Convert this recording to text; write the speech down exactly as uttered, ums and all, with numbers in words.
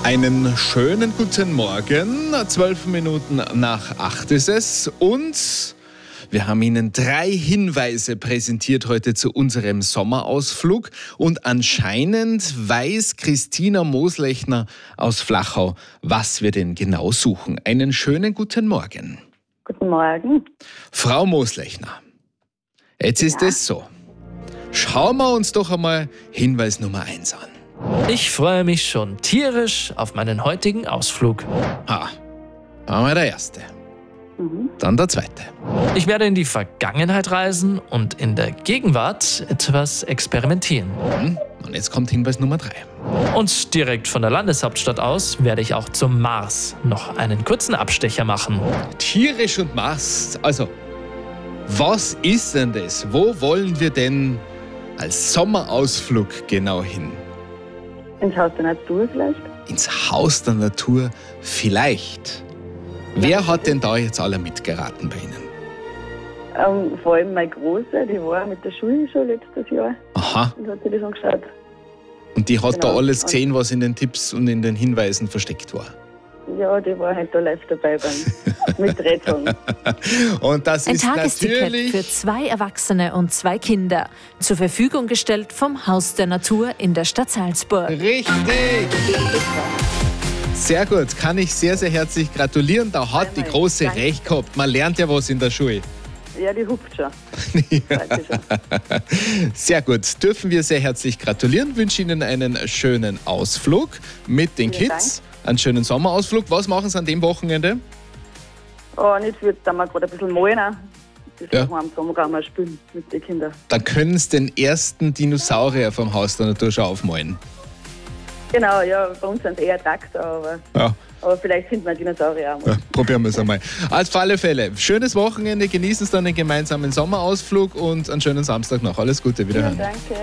Einen schönen guten Morgen. Zwölf Minuten nach acht ist es. Und wir haben Ihnen drei Hinweise präsentiert heute zu unserem Sommerausflug. Und anscheinend weiß Christina Moslechner aus Flachau, was wir denn genau suchen. Einen schönen guten Morgen. Guten Morgen. Frau Moslechner, jetzt ist Ja. es so. Schauen wir uns doch einmal Hinweis Nummer eins an. Ich freue mich schon tierisch auf meinen heutigen Ausflug. Ha, einmal der erste. Mhm. Dann der zweite. Ich werde in die Vergangenheit reisen und in der Gegenwart etwas experimentieren. Hm, und jetzt kommt Hinweis Nummer drei. Und direkt von der Landeshauptstadt aus werde ich auch zum Mars noch einen kurzen Abstecher machen. Tierisch und Mars. Also, was ist denn das? Wo wollen wir denn als Sommerausflug genau hin? Ins Haus der Natur vielleicht? Ins Haus der Natur vielleicht. Wer hat denn da jetzt alle mitgeraten bei Ihnen? Ähm, vor allem meine Große, die war mit der Schule schon letztes Jahr Aha. und hat sich das angeschaut. Und die hat Genau. da alles gesehen, was in den Tipps und in den Hinweisen versteckt war. Ja, die war halt da live dabei beim Miträtseln. Und das Ein ist Tagesticket natürlich... für zwei Erwachsene und zwei Kinder. Zur Verfügung gestellt vom Haus der Natur in der Stadt Salzburg. Richtig! Sehr gut, kann ich sehr, sehr herzlich gratulieren. Da hat die Einmal. Große Danke. recht gehabt. Man lernt ja was in der Schule. Ja, die hupft schon. Weiß ich schon. Sehr gut, dürfen wir sehr herzlich gratulieren. Wünsche Ihnen einen schönen Ausflug mit den Vielen Kids. Einen schönen Sommerausflug. Was machen Sie an dem Wochenende? Oh, nicht viel, da haben wir gerade ein bisschen malen. auch. Das Ja. machen wir am Sommer gar mal spielen mit den Kindern. Dann können Sie den ersten Dinosaurier vom Haus der Natur schon aufmalen. Genau, ja, bei uns sind es eher Traktor, aber, Ja, aber vielleicht finden wir Dinosaurier auch mal. ja, probieren wir es einmal. Auf alle Fälle, schönes Wochenende, genießen Sie dann den gemeinsamen Sommerausflug und einen schönen Samstag noch. Alles Gute, wiederhören. Danke.